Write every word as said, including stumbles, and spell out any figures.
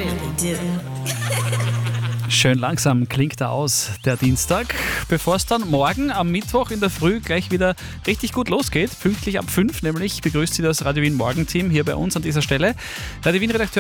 really do. Schön langsam klingt er aus, der Dienstag, bevor es dann morgen am Mittwoch in der Früh gleich wieder richtig gut losgeht. Pünktlich ab fünf nämlich begrüßt Sie das Radio Wien Morgenteam hier bei uns an dieser Stelle. Radio Wien Redakteur